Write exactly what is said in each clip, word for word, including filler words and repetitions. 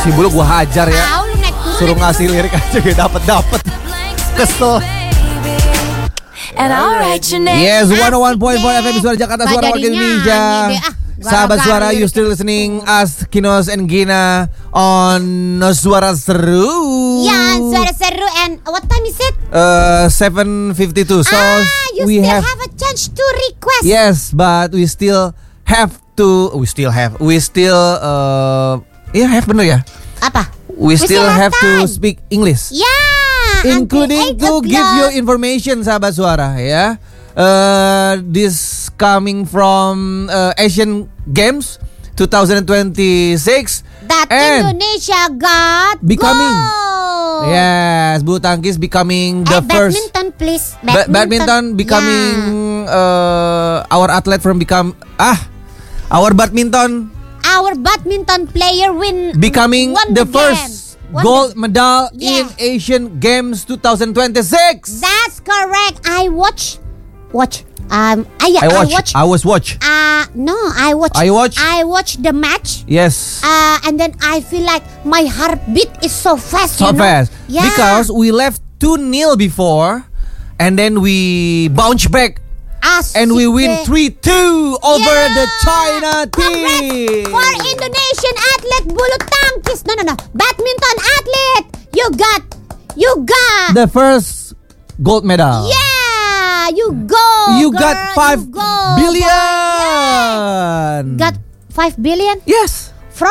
Si Bulu gua hajar ya. Tahu lu naik turun. Suruh ngasih lirik aja gak dapet-dapet. Kesel. Yes, one oh one point four F M Suara Jakarta, Suara Warga Indonesia. Sahabat Suara, you still listening us Kinos and Gina on Suara Seru. Ya, Suara Seru. And what time is it? Uh, seven fifty-two. So ah, you we still have, have a chance to request. yes, but we still have to. We still have. We still. Uh, yeah, have bener ya. Apa? We, we still, still have, have to time. speak English. Ya. Including to give you information, sahabat Suara ya. Uh, this coming from uh, Asian Games twenty twenty-six that Indonesia got becoming gold. Yes, bulu tangkis becoming the eh, first badminton please badminton, ba- badminton becoming yeah. uh, our athlete from become ah our badminton our badminton player win becoming won the, the first Won gold the, medal yeah. in Asian Games twenty twenty-six. That's correct. I watch watch um I, I watch I watch I was watch uh no I watch I watch I watch the match. Yes. Uh and then I feel like my heartbeat is so fast. So you know? fast. Yeah. Because we left two nil before and then we bounce back. Asik and we win three two over yeah. the China team. Congrats for Indonesian athlete bulu tangkis. No, no, no. Badminton athlete. You got, you got the first gold medal. Yeah, you go. You girl, got five you go, billion. Yeah. Got five billion? Yes. From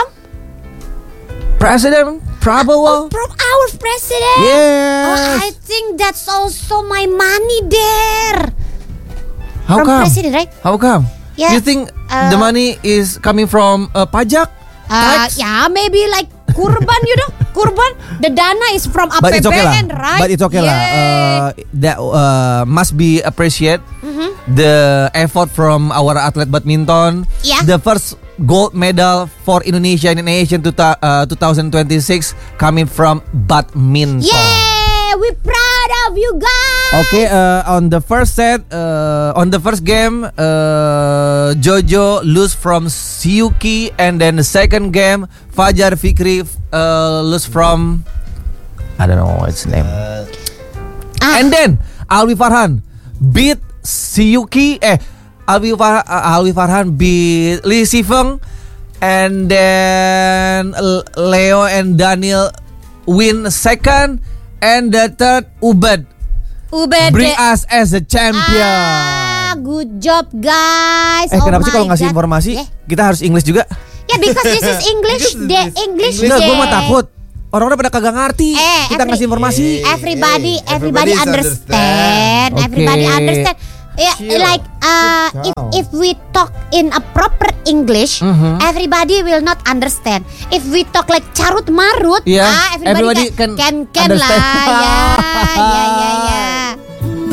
President Prabowo. Oh, from our president. Yes. Oh, I think that's also my money there. How from come? President, right? How come? Yeah. You think uh, the money is coming from uh, pajak? Uh, yeah, maybe like kurban, you know, kurban. The dana is from A P B N, But it's okay lah. right? But it's okay lah. Uh, that uh, must be appreciate mm-hmm. the effort from our athlete badminton. Yeah. The first gold medal for Indonesia in Asian twenty twenty-six coming from badminton. Yeah, we proud of you guys. Okay, uh, on the first set, uh, on the first game, uh, Jojo lose from Siyuki, and then the second game, Fajar Fikri uh, lose from I don't know what's name. Uh, ah. And then Alwi Farhan beat Siyuki. Eh, Alwi Farhan, uh, Alwi Farhan beat Lee Sifeng, and then Leo and Daniel win second, and the third Ubed. Ubed bring us as a champion. Ah, good job guys. Eh, oh kenapa sih kalau ngasih informasi yeah. kita harus English juga? Ya, yeah, because this is English, the English. Enggak, gue mah takut. Orang-orang pada kagak ngerti. Eh, kita every, ngasih informasi. Everybody, everybody, everybody understand. Okay. Everybody understand. Yeah, Chill. like uh, if if we talk in a proper English, mm-hmm. everybody will not understand. If we talk like carut marut, yeah, ah, everybody, everybody can can, can, can lah, ya, ya,